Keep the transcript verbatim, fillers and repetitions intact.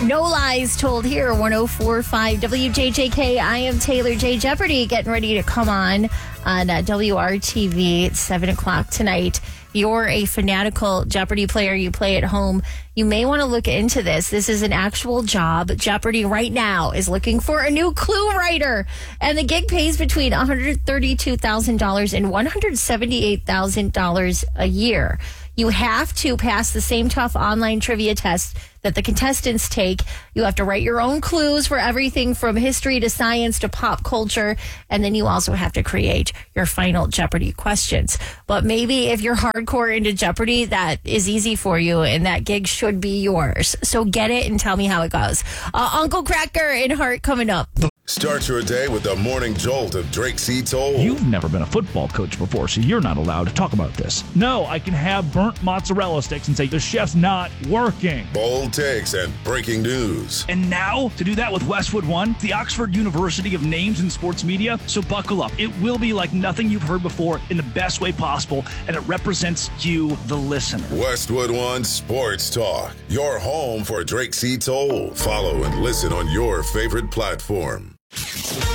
No lies told here, one oh four point five W J J K. I am Taylor J. Jeopardy, getting ready to come on on uh, W R T V at seven o'clock tonight. You're a fanatical Jeopardy player. You play at home. You may want to look into this. This is an actual job. Jeopardy right now is looking for a new clue writer. And the gig pays between one hundred thirty-two thousand dollars and one hundred seventy-eight thousand dollars a year. You have to pass the same tough online trivia test that the contestants take. You have to write your own clues for everything from history to science to pop culture. And then you also have to create your final Jeopardy questions. But maybe if you're hardcore into Jeopardy, that is easy for you and that gig should be yours. So get it and tell me how it goes. Uh, Uncle Cracker and Hart coming up. Start your day with the morning jolt of Drake C. Toll. You've never been a football coach before, so you're not allowed to talk about this. No, I can have burnt mozzarella sticks and say the chef's not working. Bold takes and breaking news. And now, to do that with Westwood One, the Oxford University of Names in Sports Media. So buckle up. It will be like nothing you've heard before in the best way possible, and it represents you, the listener. Westwood One Sports Talk. Your home for Drake C. Toll. Follow and listen on your favorite platform.